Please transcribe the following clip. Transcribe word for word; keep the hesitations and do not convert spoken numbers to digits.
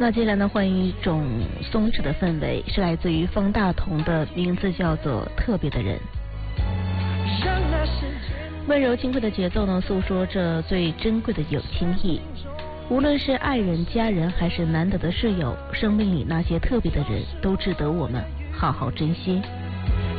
那接下来呢，换一种松弛的氛围，是来自于方大同的，名字叫做《特别的人》。温柔轻快的节奏呢，诉说着最珍贵的友情意。无论是爱人、家人，还是难得的室友，生命里那些特别的人，都值得我们好好珍惜。